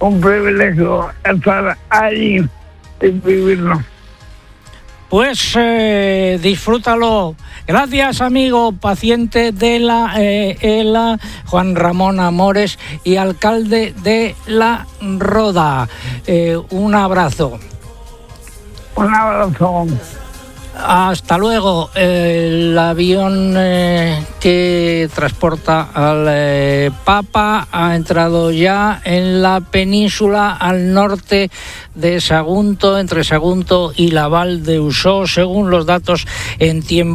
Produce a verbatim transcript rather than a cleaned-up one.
un privilegio estar allí y vivirlo. Pues eh, disfrútalo. Gracias, amigo, paciente de la eh, ELA, Juan Ramón Amores, y alcalde de La Roda. Eh, un abrazo. Un abrazo. Hasta luego. El avión eh, que transporta al eh, Papa ha entrado ya en la península al norte de Sagunto, entre Sagunto y la Val d'Usó, según los datos en tiempo.